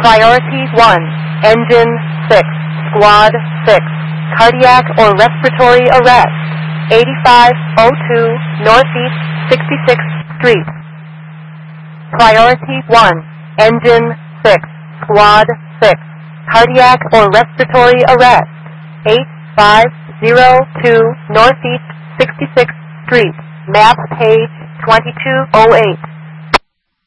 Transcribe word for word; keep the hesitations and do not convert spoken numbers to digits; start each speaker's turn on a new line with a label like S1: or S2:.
S1: Priority one, Engine six, Squad six, cardiac or respiratory arrest, eighty-five oh two Northeast sixty-sixth Street. Priority one, Engine six, Squad six, cardiac or respiratory arrest, eight five oh two Northeast sixty-sixth Street, map page twenty-two oh eight.